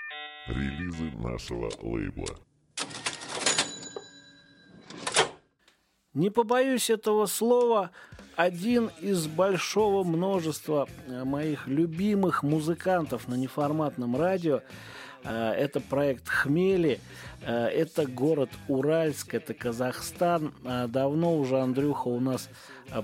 Релизы нашего лейбла. Не побоюсь этого слова, один из большого множества моих любимых музыкантов на неформатном радио. Это проект «Хмели», это город Уральск, это Казахстан. Давно уже Андрюха у нас